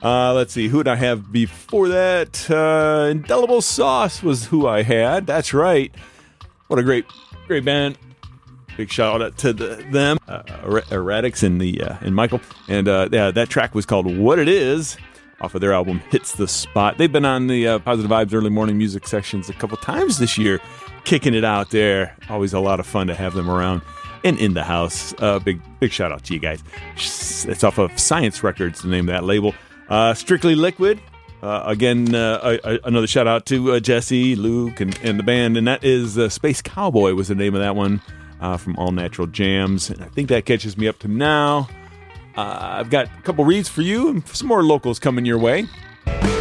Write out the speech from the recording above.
Let's see, who did I have before that? Indelible Sauce was who I had. That's right. What a great band. Big shout out to them, Erratics and Michael. And that track was called What It Is, off of their album Hits the Spot. They've been on the Positive Vibes early morning music sections a couple times this year, kicking it out there. Always a lot of fun to have them around and in the house. Big shout out to you guys. It's off of Science Records, the name of that label. Strictly Liquid. Again, another shout out to Jesse, Luke, and the band. And that is Space Cowboy was the name of that one, from All Natural Jams. And I think that catches me up to now. I've got a couple reads for you and some more locals coming your way.